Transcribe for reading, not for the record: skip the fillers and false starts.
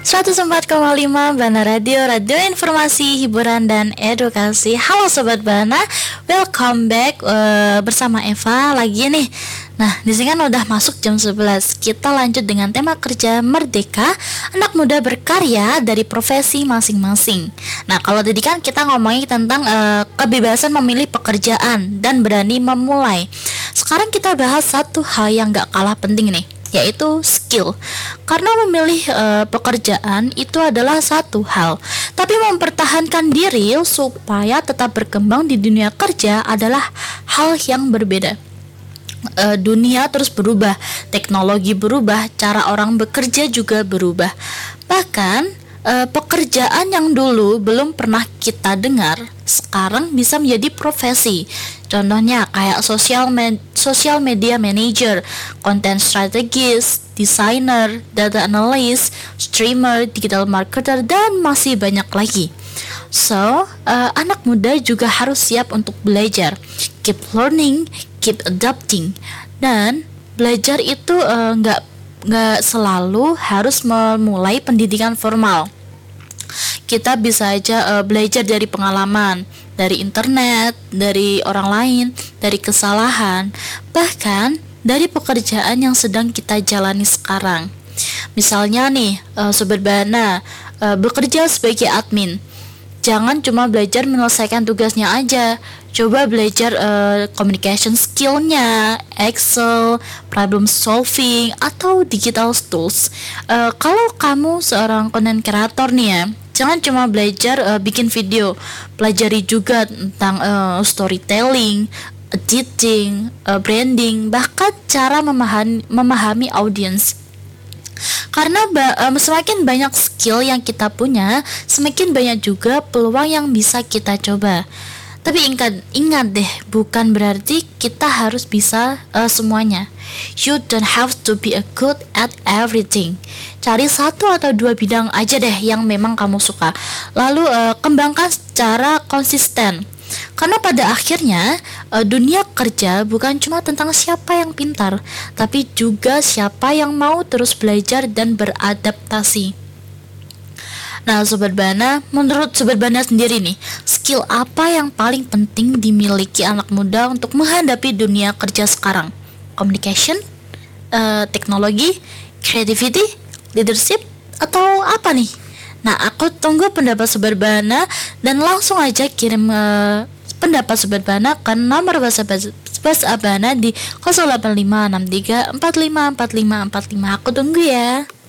104,5 Bana Radio, radio informasi, hiburan, dan edukasi. Halo Sobat Bana, welcome back bersama Eva lagi nih. Nah, di sini kan udah masuk jam 11. Kita lanjut dengan tema kerja merdeka, anak muda berkarya dari profesi masing-masing. Nah, kalau tadi kan kita ngomongin tentang kebebasan memilih pekerjaan dan berani memulai. Sekarang kita bahas satu hal yang gak kalah penting nih, yaitu skill. Karena memilih pekerjaan itu adalah satu hal, tapi mempertahankan diri supaya tetap berkembang di dunia kerja adalah hal yang berbeda. Dunia terus berubah, teknologi berubah, cara orang bekerja juga berubah. Bahkan pekerjaan yang dulu belum pernah kita dengar sekarang bisa menjadi profesi. Contohnya kayak social media manager, content strategist, designer, data analyst, streamer, digital marketer, dan masih banyak lagi. So, anak muda juga harus siap untuk belajar, keep learning, keep adapting. Dan belajar itu nggak selalu harus memulai pendidikan formal. Kita bisa aja belajar dari pengalaman, dari internet, dari orang lain, dari kesalahan, bahkan dari pekerjaan yang sedang kita jalani sekarang. Misalnya nih, Sobat Bana bekerja sebagai admin. Jangan cuma belajar menyelesaikan tugasnya aja. Coba belajar communication skillnya, Excel, problem solving, atau digital tools. Kalau kamu seorang content creator nih ya, jangan cuma belajar bikin video, pelajari juga tentang storytelling, editing, branding, bahkan cara memahami audiens. Karena semakin banyak skill yang kita punya, semakin banyak juga peluang yang bisa kita coba. Tapi ingat deh, bukan berarti kita harus bisa semuanya. You don't have to be a good at everything. Cari satu atau dua bidang aja deh yang memang kamu suka, lalu kembangkan secara konsisten. Karena pada akhirnya dunia kerja bukan cuma tentang siapa yang pintar, tapi juga siapa yang mau terus belajar dan beradaptasi. Nah, Sobat Bana, menurut Sobat Bana sendiri nih, skill apa yang paling penting dimiliki anak muda untuk menghadapi dunia kerja sekarang? Communication, teknologi, creativity, leadership, atau apa nih? Nah, aku tunggu pendapat Sobat Bana dan langsung aja kirim pendapat Sobat Bana ke nomor WhatsApp Bana di 085634545545. Aku tunggu ya.